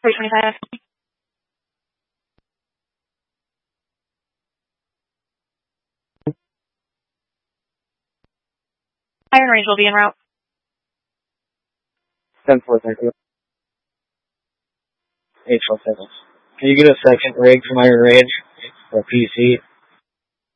325. Iron Range will be en route. 10-4, thank you. 8-7. Can you get a second rig from Iron Range or PC?